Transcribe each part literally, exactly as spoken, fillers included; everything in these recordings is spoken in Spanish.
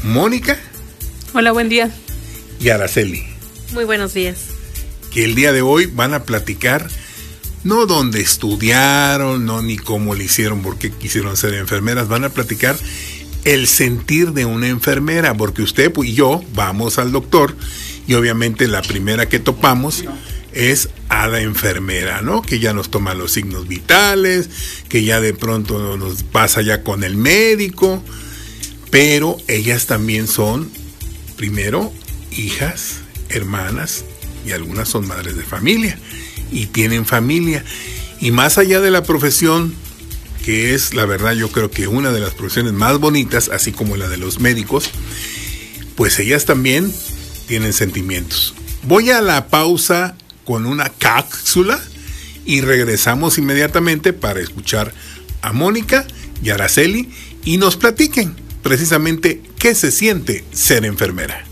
Mónica. Hola, buen día. Y Araceli. Muy buenos días. Que el día de hoy van a platicar no dónde estudiaron, no ni cómo le hicieron, por qué quisieron ser enfermeras. Van a platicar el sentir de una enfermera, porque usted y yo vamos al doctor y obviamente la primera que topamos es a la enfermera, ¿no? Que ya nos toma los signos vitales, que ya de pronto nos pasa ya con el médico, pero ellas también son, primero, hijas, hermanas y algunas son madres de familia y tienen familia. Y más allá de la profesión, que es la verdad yo creo que una de las profesiones más bonitas, así como la de los médicos, pues ellas también tienen sentimientos. Voy a la pausa con una cápsula y regresamos inmediatamente para escuchar a Mónica y a Araceli y nos platiquen precisamente qué se siente ser enfermera.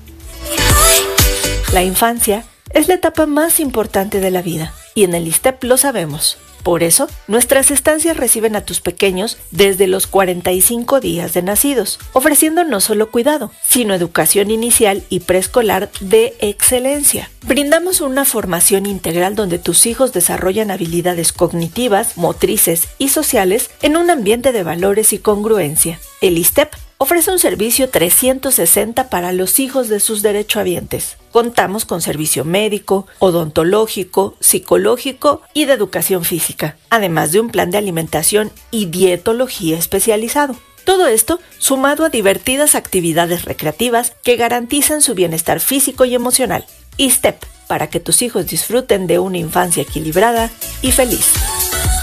La infancia es la etapa más importante de la vida y en el ISSSTEP lo sabemos. Por eso, nuestras estancias reciben a tus pequeños desde los cuarenta y cinco días de nacidos, ofreciendo no solo cuidado, sino educación inicial y preescolar de excelencia. Brindamos una formación integral donde tus hijos desarrollan habilidades cognitivas, motrices y sociales en un ambiente de valores y congruencia. El ISSSTEP ofrece un servicio trescientos sesenta para los hijos de sus derechohabientes. Contamos con servicio médico, odontológico, psicológico y de educación física, además de un plan de alimentación y dietología especializado. Todo esto sumado a divertidas actividades recreativas que garantizan su bienestar físico y emocional. ISSSTEP, para que tus hijos disfruten de una infancia equilibrada y feliz.